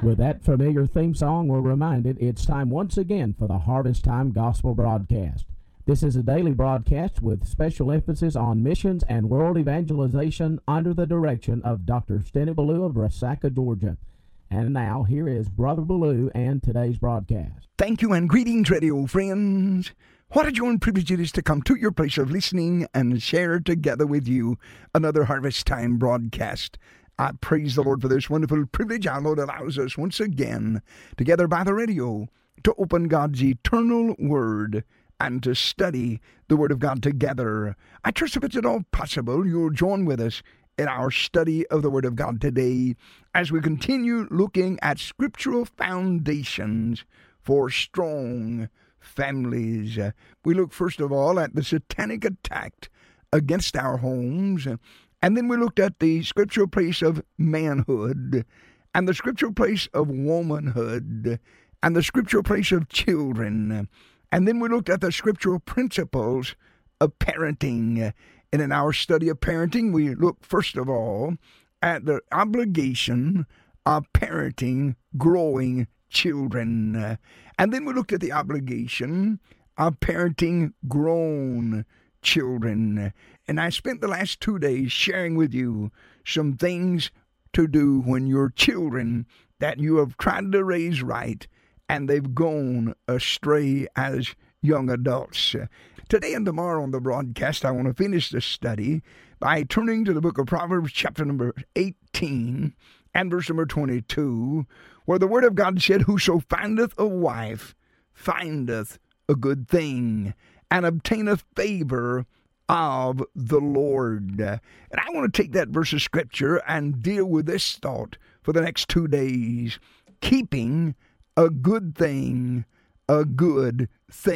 With that familiar theme song, we're reminded it's time once again for the Harvest Time Gospel Broadcast. This is a daily broadcast with special emphasis on missions and world evangelization under the direction of Dr. Steny Ballou of Resaca, Georgia. And now, here is Brother Ballou and today's broadcast. Thank you and greetings, radio friends. What a joy and privilege it is to come to your place of listening and share together with you another Harvest Time broadcast. I praise the Lord for this wonderful privilege our Lord allows us once again, together by the radio, to open God's eternal Word and to study the Word of God together. I trust if it's at all possible, you'll join with us in our study of the Word of God today as we continue looking at scriptural foundations for strong families. We look first of all at the satanic attack against our homes, and then we looked at the scriptural place of manhood, and the scriptural place of womanhood, and the scriptural place of children. And then we looked at the scriptural principles of parenting. And in our study of parenting, we look first of all at the obligation of parenting growing children. And then we looked at the obligation of parenting grown children. And I spent the last 2 days sharing with you some things to do when your children that you have tried to raise right and they've gone astray as young adults. Today and tomorrow on the broadcast, I want to finish the study by turning to the book of Proverbs, chapter number 18 and verse number 22, where the word of God said, "Whoso findeth a wife findeth a good thing, and obtaineth favor of the Lord." And I want to take that verse of Scripture and deal with this thought for the next 2 days. Keeping a good thing, a good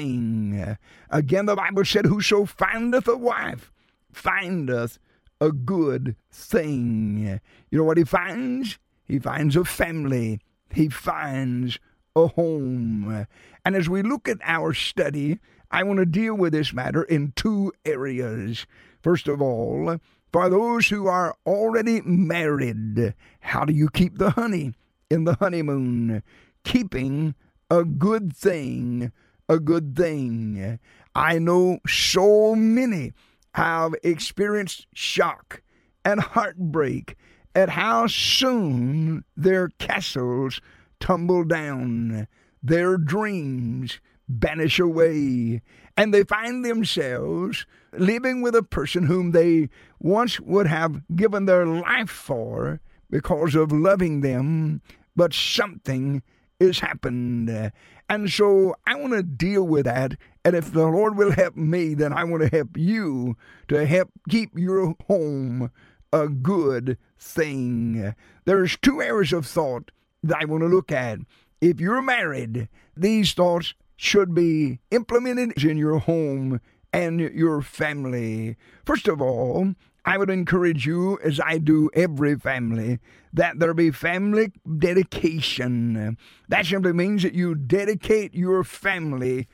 thing. Again, the Bible said, "Whoso findeth a wife findeth a good thing." You know what he finds? He finds a family. He finds a home. And as we look at our study, I want to deal with this matter in two areas. First of all, for those who are already married, how do you keep the honey in the honeymoon? Keeping a good thing, a good thing. I know so many have experienced shock and heartbreak at how soon their castles tumble down, their dreams vanish away, and they find themselves living with a person whom they once would have given their life for because of loving them, but something has happened. And so I want to deal with that, and if the Lord will help me, then I want to help you to help keep your home a good thing. There's two areas of thought that I want to look at. If you're married, these thoughts should be implemented in your home and your family. First of all, I would encourage you, as I do every family, that there be family dedication. That simply means that you dedicate your family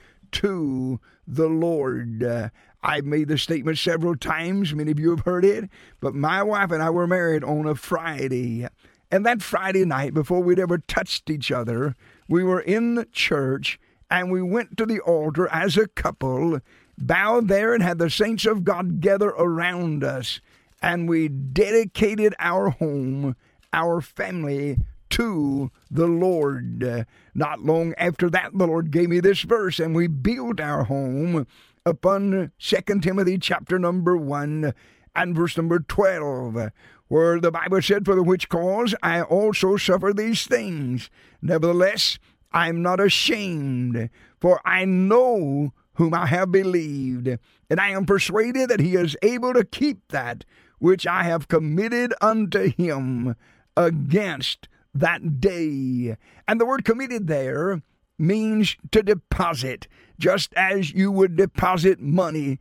to the Lord. I've made the statement several times. Many of you have heard it. But my wife and I were married on a Friday. And that Friday night, before we'd ever touched each other, we were in the church and we went to the altar as a couple, bowed there and had the saints of God gather around us. And we dedicated our home, our family, to the Lord. Not long after that, the Lord gave me this verse, and we built our home upon 2 Timothy chapter number 1 and verse number 12, where the Bible said, "For the which cause I also suffer these things. Nevertheless, I am not ashamed, for I know whom I have believed, and I am persuaded that he is able to keep that which I have committed unto him against that day." And the word committed there means to deposit, just as you would deposit money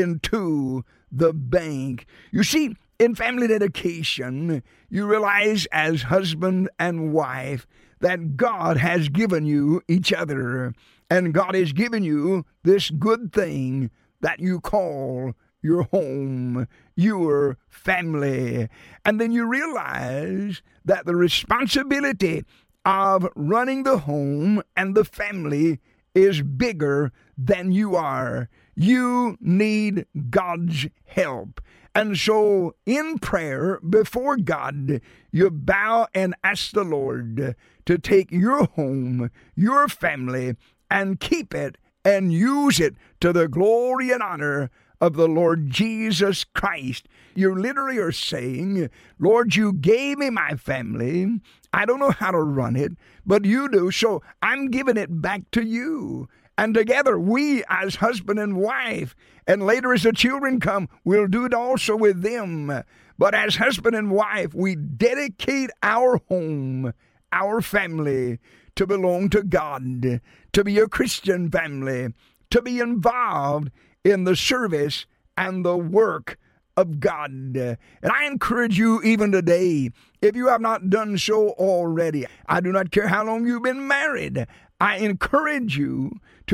into the bank. You see, in family dedication, you realize as husband and wife that God has given you each other, and God has given you this good thing that you call your home, your family. And then you realize that the responsibility of running the home and the family is bigger than you are. You need God's help. And so in prayer before God, you bow and ask the Lord to take your home, your family, and keep it and use it to the glory and honor of the Lord Jesus Christ. You literally are saying, Lord, you gave me my family. I don't know how to run it, but you do, so I'm giving it back to you. And together, we as husband and wife, and later as the children come, we'll do it also with them. But as husband and wife, we dedicate our home, our family, to belong to God, to be a Christian family, to be involved in the service and the work of God. And I encourage you even today, if you have not done so already, I do not care how long you've been married, I encourage you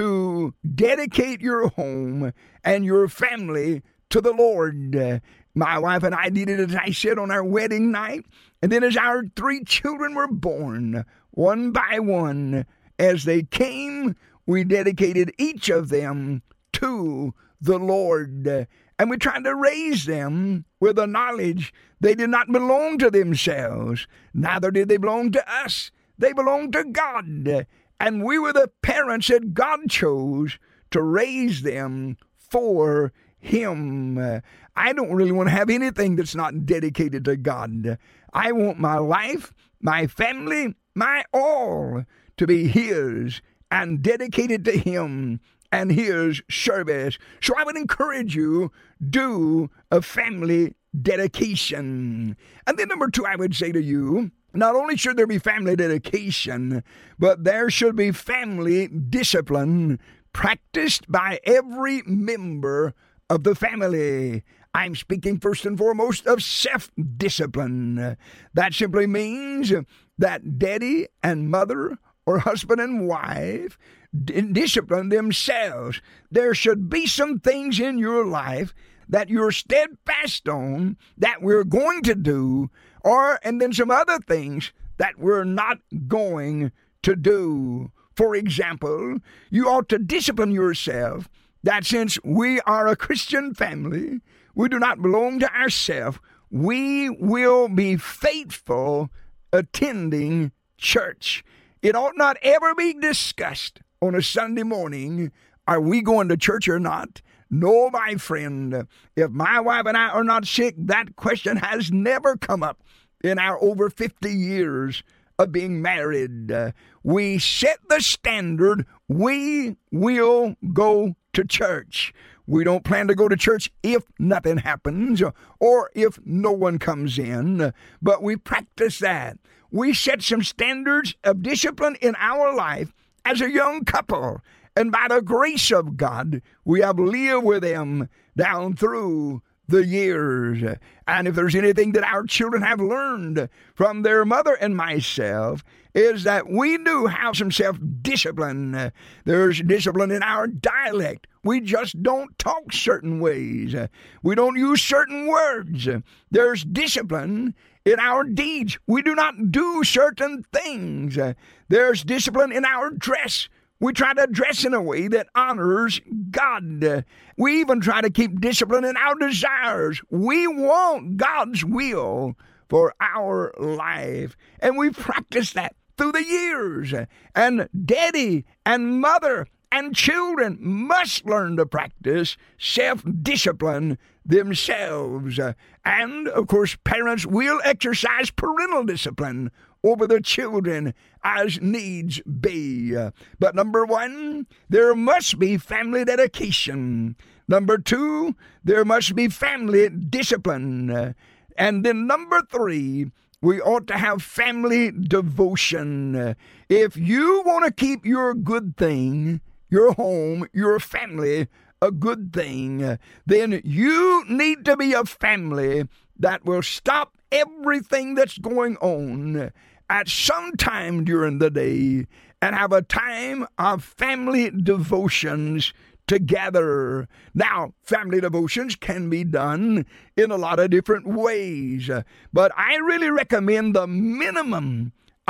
to dedicate your home and your family to the Lord. My wife and I did it, as I said, on our wedding night. And then as our 3 children were born, one by one, as they came, we dedicated each of them to the Lord. And we tried to raise them with the knowledge they did not belong to themselves. Neither did they belong to us. They belonged to God. And we were the parents that God chose to raise them for Him. I don't really want to have anything that's not dedicated to God. I want my life, my family, my all to be His and dedicated to Him and His service. So I would encourage you, do a family dedication. And then number 2, I would say to you, not only should there be family dedication, but there should be family discipline practiced by every member of the family. I'm speaking first and foremost of self-discipline. That simply means that daddy and mother or husband and wife discipline themselves. There should be some things in your life that you're steadfast on that we're going to do, and then some other things that we're not going to do. For example, you ought to discipline yourself that since we are a Christian family, we do not belong to ourselves, we will be faithful attending church. It ought not ever be discussed on a Sunday morning, are we going to church or not? No, my friend, if my wife and I are not sick, that question has never come up in our over 50 years of being married. We set the standard. We will go to church. We don't plan to go to church if nothing happens or if no one comes in, but we practice that. We set some standards of discipline in our life as a young couple. And by the grace of God, we have lived with them down through the years. And if there's anything that our children have learned from their mother and myself, is that we do have some self-discipline. There's discipline in our dialect. We just don't talk certain ways. We don't use certain words. There's discipline in our deeds. We do not do certain things. There's discipline in our dress. We try to dress in a way that honors God. We even try to keep discipline in our desires. We want God's will for our life. And we practice that through the years. And daddy and mother and children must learn to practice self-discipline themselves. And, of course, parents will exercise parental discipline over the children as needs be. But number 1, there must be family dedication. Number 2, there must be family discipline. And then number 3, we ought to have family devotion. If you want to keep your good thing, your home, your family, a good thing, then you need to be a family that will stop everything that's going on at some time during the day and have a time of family devotions together. Now, family devotions can be done in a lot of different ways, but I really recommend the minimum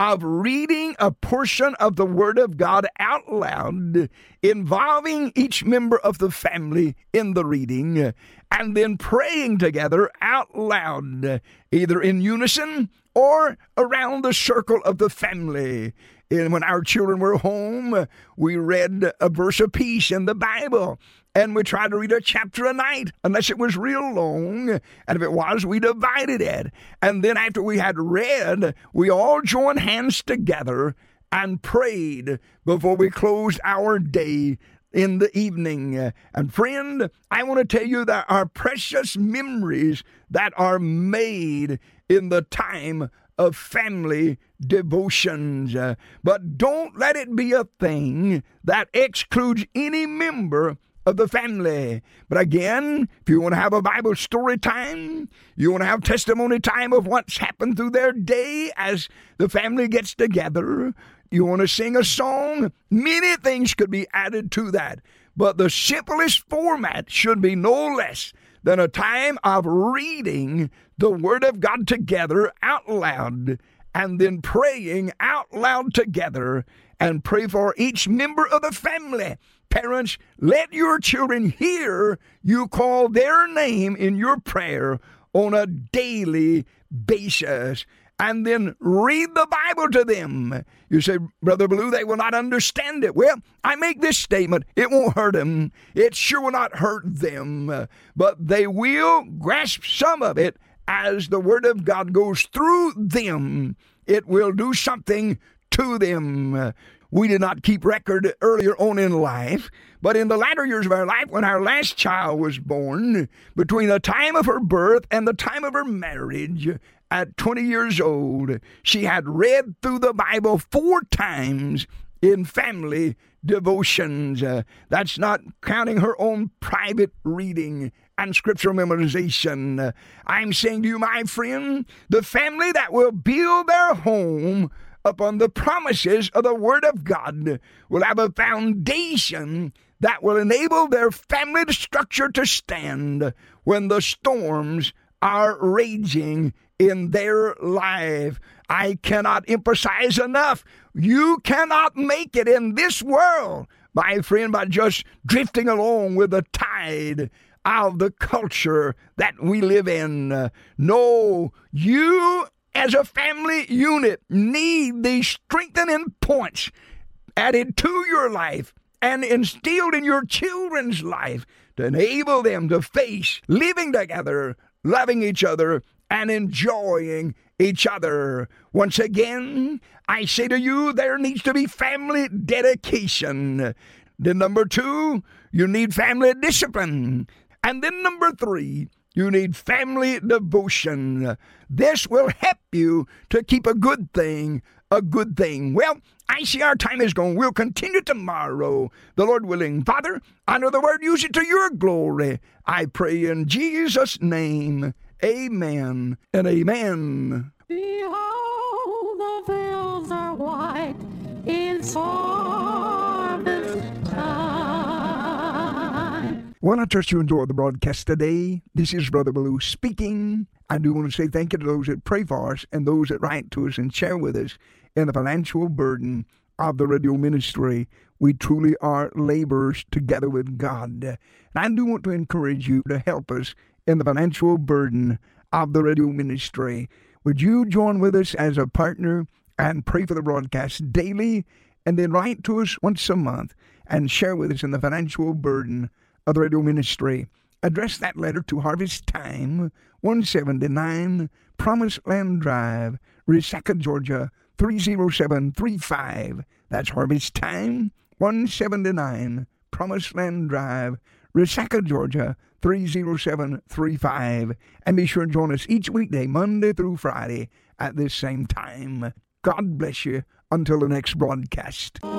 of reading a portion of the Word of God out loud, involving each member of the family in the reading, and then praying together out loud, either in unison or around the circle of the family. And when our children were home, we read a verse apiece in the Bible. And we tried to read a chapter a night, unless it was real long. And if it was, we divided it. And then after we had read, we all joined hands together and prayed before we closed our day in the evening. And friend, I want to tell you that our precious memories that are made in the time of family devotions. But don't let it be a thing that excludes any member of the family. But again, if you want to have a Bible story time, you want to have testimony time of what's happened through their day as the family gets together, you want to sing a song, many things could be added to that. But the simplest format should be no less than a time of reading the Word of God together out loud, and then praying out loud together, and pray for each member of the family. Parents, let your children hear you call their name in your prayer on a daily basis, and then read the Bible to them. You say, Brother Blue, they will not understand it. Well, I make this statement. It won't hurt them. It sure will not hurt them. But they will grasp some of it as the Word of God goes through them. It will do something to them. We did not keep record earlier on in life, but in the latter years of our life, when our last child was born, between the time of her birth and the time of her marriage, at 20 years old, she had read through the Bible 4 times in family devotions. That's not counting her own private reading and scriptural memorization. I'm saying to you, my friend, the family that will build their home upon the promises of the Word of God will have a foundation that will enable their family structure to stand when the storms are raging in their life. I cannot emphasize enough, you cannot make it in this world, my friend, by just drifting along with the tide of the culture that we live in. No, you as a family unit need these strengthening points added to your life and instilled in your children's life to enable them to face living together, loving each other, and enjoying each other. Once again, I say to you, there needs to be family dedication. Then number 2, you need family discipline. And then number 3, you need family devotion. This will help you to keep a good thing a good thing. Well, I see our time is gone. We'll continue tomorrow, the Lord willing. Father, honor the word, use it to your glory. I pray in Jesus' name. Amen and amen. Behold, the fields are white in harvest time. Well, I trust you enjoyed the broadcast today. This is Brother Blue speaking. I do want to say thank you to those that pray for us and those that write to us and share with us in the financial burden of the radio ministry. We truly are laborers together with God. And I do want to encourage you to help us in the financial burden of the radio ministry. Would you join with us as a partner and pray for the broadcast daily, and then write to us once a month and share with us in the financial burden of the radio ministry? Address that letter to Harvest Time, 179 Promised Land Drive, Resaca, Georgia, 30735. That's Harvest Time, 179 Promised Land Drive, Resaca, Georgia, 30735. And be sure to join us each weekday, Monday through Friday, at this same time. God bless you until the next broadcast.